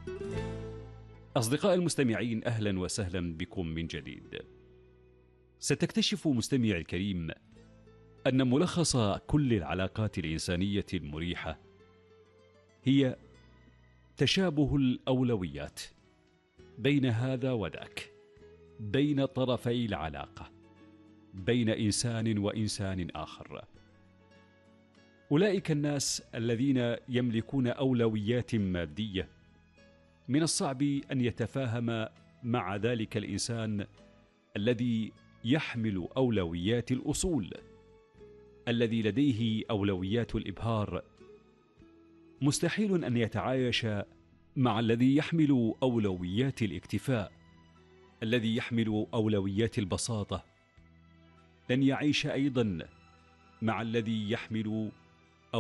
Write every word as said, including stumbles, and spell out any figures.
أصدقاء المستمعين، أهلا وسهلا بكم من جديد. ستكتشف مستمعي الكريم أن ملخص كل العلاقات الإنسانية المريحة هي تشابه الأولويات بين هذا وذاك، بين طرفي العلاقة، بين إنسان وإنسان آخر. أولئك الناس الذين يملكون أولويات مادية من الصعب أن يتفاهم مع ذلك الإنسان الذي يحمل أولويات الأصول، الذي لديه أولويات الإبهار. مستحيل أن يتعايش مع الذي يحمل أولويات الاكتفاء، الذي يحمل أولويات البساطة. لن يعيش أيضا مع الذي يحمل